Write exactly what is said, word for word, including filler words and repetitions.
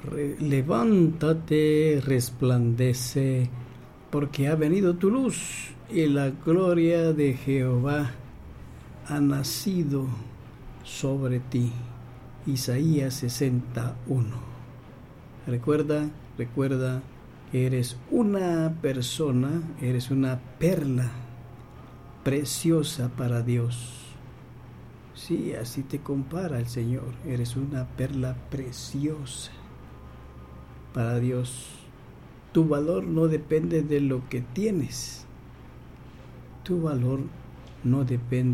Re- levántate, resplandece, porque ha venido tu luz y la gloria de Jehová ha nacido sobre ti. Isaías sesenta y uno. Recuerda, recuerda que eres una persona, eres una perla preciosa para Dios. Sí, así te compara el Señor. Eres una perla preciosa para Dios. Tu valor no depende de lo que tienes. Tu valor no depende